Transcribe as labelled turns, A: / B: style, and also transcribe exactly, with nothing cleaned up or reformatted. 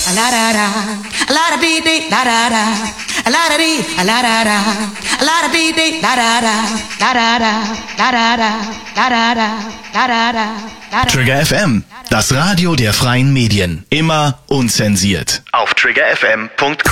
A: la da da, la da dee dee, la da da, la da dee, la da da, la da dee dee, la da da, la da da, la da da, la da da, la da da.
B: Trigger F M, das Radio der freien Medien. Immer unzensiert. Auf trigger f m punkt com